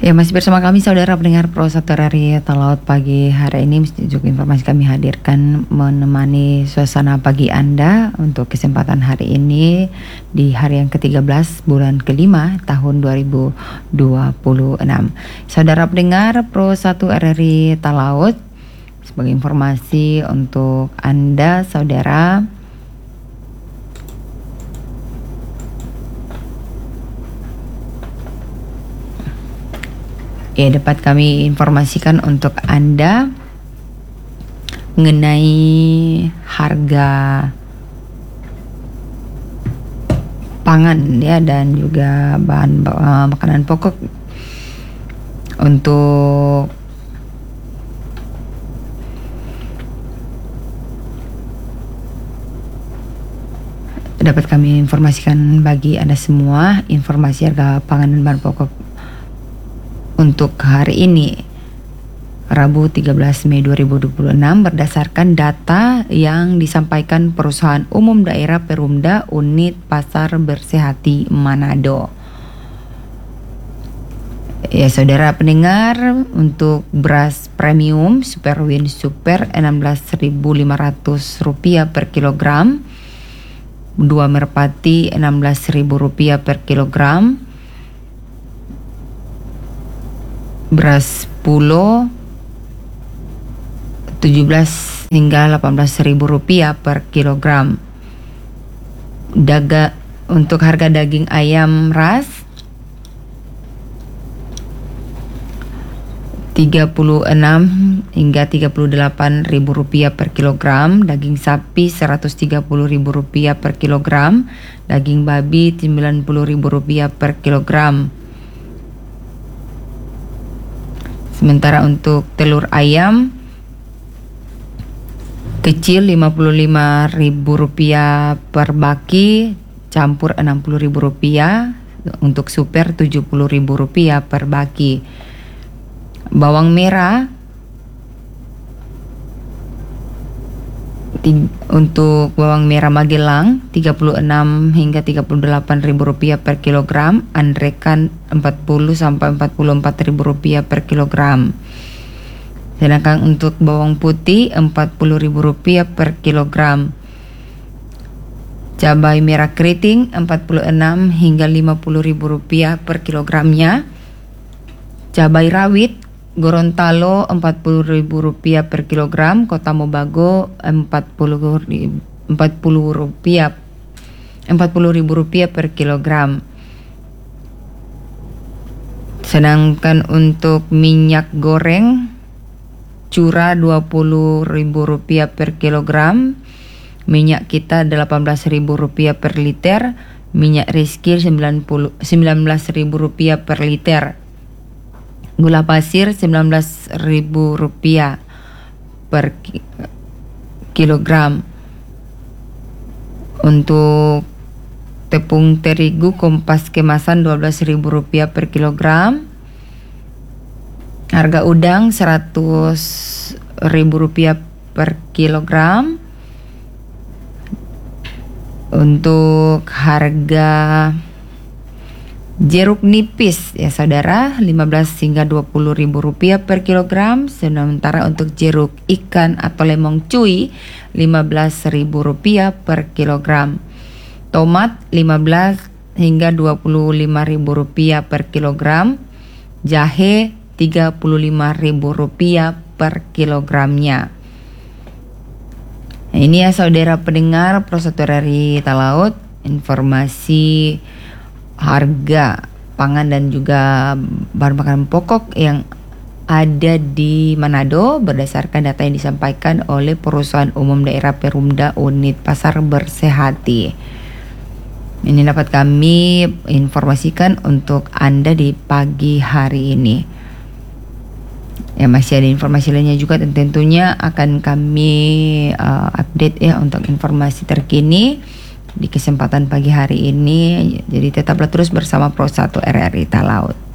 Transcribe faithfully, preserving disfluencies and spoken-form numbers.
Ya, masih bersama kami saudara pendengar Pro satu R R I Talaut pagi hari ini. Juga informasi kami hadirkan menemani suasana pagi Anda untuk kesempatan hari ini di hari yang ke tiga belas bulan kelima tahun dua ribu dua puluh enam. Saudara pendengar Pro satu R R I Talaut, sebagai informasi untuk Anda saudara, ya, dapat kami informasikan untuk Anda mengenai harga pangan ya dan juga bahan uh, makanan pokok untuk dapat kami informasikan bagi Anda semua informasi harga pangan dan bahan pokok untuk hari ini, Rabu tiga belas Mei dua ribu dua puluh enam, berdasarkan data yang disampaikan Perusahaan Umum Daerah Perumda Unit Pasar Bersehati Manado. Ya saudara pendengar, untuk beras premium Super Win Super enam belas ribu lima ratus rupiah per kilogram, dua merpati enam belas ribu rupiah per kilogram, beras pulo tujuh belas hingga delapan belas ribu rupiah per kilogram. Daga untuk harga daging ayam ras tiga puluh enam hingga tiga puluh delapan ribu rupiah per kilogram, daging sapi seratus tiga puluh ribu rupiah per kilogram, daging babi sembilan puluh ribu rupiah per kilogram. Sementara untuk telur ayam kecil lima puluh lima ribu rupiah per baki, campur enam puluh ribu rupiah, untuk super tujuh puluh ribu rupiah per baki. Bawang merah untuk bawang merah Magelang tiga puluh enam hingga tiga puluh delapan ribu rupiah per kilogram, Andrekan empat puluh sampai empat puluh empat ribu rupiah per kilogram. Sedangkan untuk bawang putih empat puluh ribu rupiah per kilogram. Cabai merah keriting empat puluh enam hingga lima puluh ribu rupiah per kilogramnya. Cabai rawit Gorontalo empat puluh ribu rupiah per kilogram, Kota Mobago empat puluh rupiah empat puluh ribu rupiah per kilogram. Sedangkan untuk minyak goreng curah dua puluh ribu rupiah per kilogram, minyak kita delapan belas ribu rupiah per liter, minyak Rizky sembilan belas ribu rupiah per liter. Gula pasir sembilan belas ribu rupiah per ki- kilogram. Untuk tepung terigu kompas kemasan dua belas ribu rupiah per kilogram. Harga udang seratus ribu rupiah per kilogram. Untuk harga jeruk nipis ya saudara lima belas hingga dua puluh ribu rupiah per kilogram. Sementara untuk jeruk ikan atau lemong cuy lima belas ribu rupiah per kilogram. Tomat lima belas hingga dua puluh lima ribu rupiah per kilogram. Jahe tiga puluh lima ribu rupiah per kilogramnya. Nah, ini ya saudara pendengar Pro satu R R I Talaut, informasi harga pangan dan juga bahan makanan pokok yang ada di Manado berdasarkan data yang disampaikan oleh Perusahaan Umum Daerah Perumda Unit Pasar Bersehati. Ini dapat kami informasikan untuk Anda di pagi hari ini. Ya, masih ada informasi lainnya juga dan tentunya akan kami uh, update ya untuk informasi terkini di kesempatan pagi hari ini. Jadi tetaplah terus bersama Pro satu R R I Talaut.